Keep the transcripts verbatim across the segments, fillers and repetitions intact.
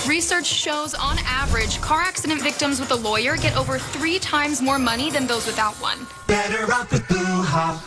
Research shows, on average, car accident victims with a lawyer get over three times more money than those without one. Better off with Boohah.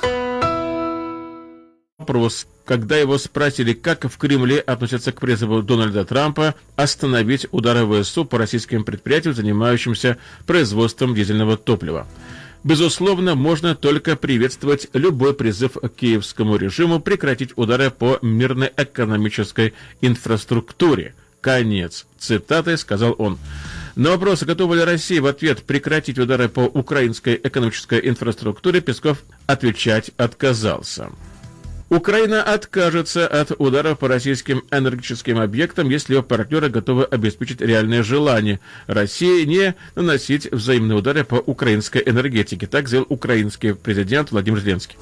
Вопрос, когда его спросили, как в Кремле относятся к призыву Дональда Трампа остановить удары ВСУ по российским предприятиям, занимающимся производством дизельного топлива. Безусловно, можно только приветствовать любой призыв к киевскому режиму прекратить удары по мирной экономической инфраструктуре. Конец цитаты, сказал он. На вопрос, готова ли Россия в ответ прекратить удары по украинской экономической инфраструктуре, Песков отвечать отказался. Украина откажется от ударов по российским энергетическим объектам, если ее партнеры готовы обеспечить реальное желание России не наносить взаимные удары по украинской энергетике, так заявил украинский президент Владимир Зеленский.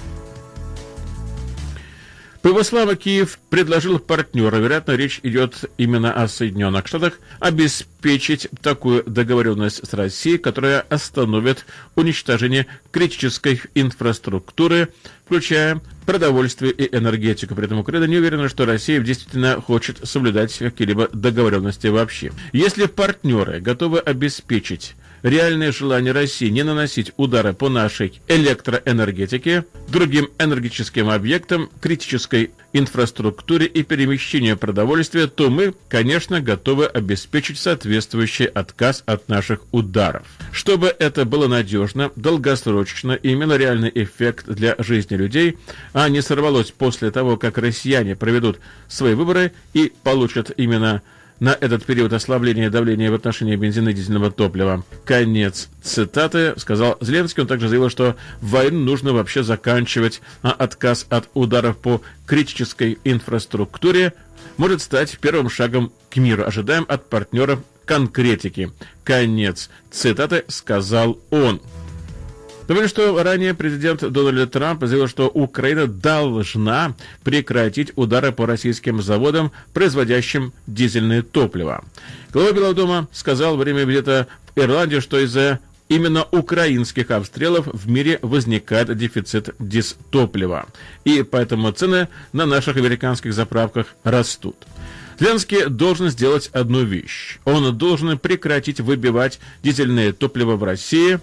По его словам, Киев предложил партнеру, вероятно, речь идет именно о Соединенных Штатах, обеспечить такую договоренность с Россией, которая остановит уничтожение критической инфраструктуры, включая продовольствие и энергетику. При этом Украина не уверена, что Россия действительно хочет соблюдать какие-либо договоренности вообще. Если партнеры готовы обеспечить реальное желание России не наносить удары по нашей электроэнергетике, другим энергетическим объектам, критической инфраструктуре и перемещению продовольствия, то мы, конечно, готовы обеспечить соответствующий отказ от наших ударов. Чтобы это было надежно, долгосрочно и имело реальный эффект для жизни людей, а не сорвалось после того, как россияне проведут свои выборы и получат именно на этот период ослабления давления в отношении бензина и дизельного топлива. Конец цитаты, сказал Зеленский. Он также заявил, что войну нужно вообще заканчивать, а отказ от ударов по критической инфраструктуре может стать первым шагом к миру. Ожидаем от партнеров конкретики. Конец цитаты, сказал он. Напомню, что ранее президент Дональд Трамп заявил, что Украина должна прекратить удары по российским заводам, производящим дизельное топливо. Глава Белого дома сказал во время визита в Ирландию, что из-за именно украинских обстрелов в мире возникает дефицит дистоплива. И поэтому цены на наших американских заправках растут. Зеленский должен сделать одну вещь. Он должен прекратить выбивать дизельное топливо в России.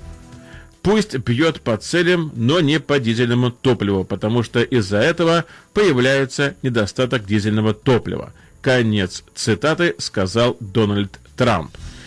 Пусть бьет по целям, но не по дизельному топливу, потому что из-за этого появляется недостаток дизельного топлива. Конец цитаты, сказал Дональд Трамп.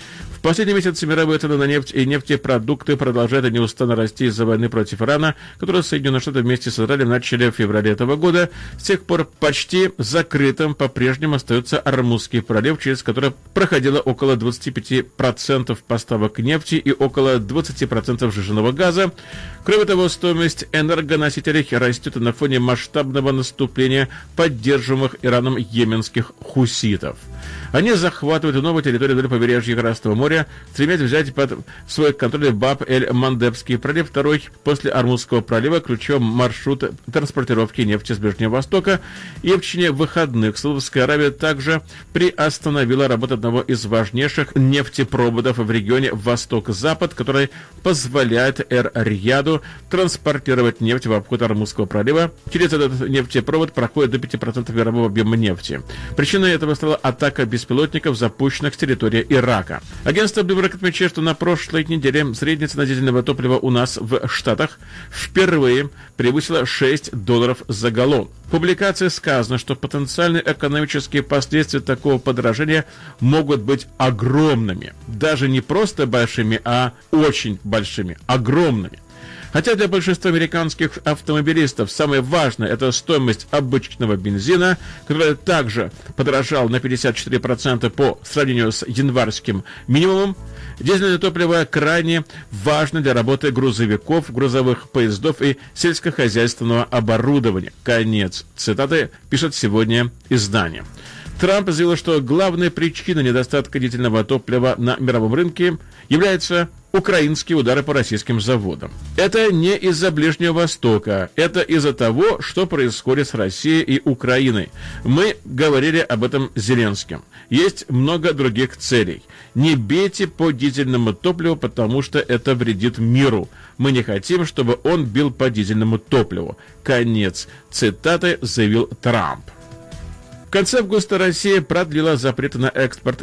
В последние месяцы мировые цены на нефть и нефтепродукты продолжают неустанно расти из-за войны против Ирана, которую Соединенные Штаты вместе с Израилем начали в феврале этого года. С тех пор почти закрытым по-прежнему остается Ормузский пролив, через который проходило около двадцати пяти процентов поставок нефти и около двадцати процентов сжиженного газа. Кроме того, стоимость энергоносителей растет на фоне масштабного наступления поддерживаемых Ираном йеменских хуситов. Они захватывают новые территории вдоль побережья Красного моря, стремясь взять под свой контроль Баб-эль-Мандебский пролив, второй после Ормузского пролива, ключевой маршрут транспортировки нефти с Ближнего Востока. И в течение выходных Саудовская Аравия также приостановила работу одного из важнейших нефтепроводов в регионе Восток-Запад, который позволяет Эр-Рияду транспортировать нефть в обход Ормузского пролива. Через этот нефтепровод проходит до пяти процентов мирового объема нефти. Причиной этого стала атака беспилотников, запущенных с территории Ирака. Агентство Bloomberg отмечает, что на прошлой неделе средняя цена дизельного топлива у нас в Штатах впервые превысила шесть долларов за галлон. В публикации сказано, что потенциальные экономические последствия такого подорожания могут быть огромными. Даже не просто большими, а очень большими, огромными. Хотя для большинства американских автомобилистов самое важное – это стоимость обычного бензина, который также подорожал на пятьдесят четыре процента по сравнению с январским минимумом, дизельное топливо крайне важно для работы грузовиков, грузовых поездов и сельскохозяйственного оборудования. Конец цитаты, пишет сегодня издание. Трамп заявил, что главной причиной недостатка дизельного топлива на мировом рынке является украинские удары по российским заводам. Это не из-за Ближнего Востока, это из-за того, что происходит с Россией и Украиной. Мы говорили об этом с Зеленским. Есть много других целей. Не бейте по дизельному топливу, потому что это вредит миру. Мы не хотим, чтобы он бил по дизельному топливу. Конец цитаты, заявил Трамп. В конце августа Россия продлила запреты на экспорт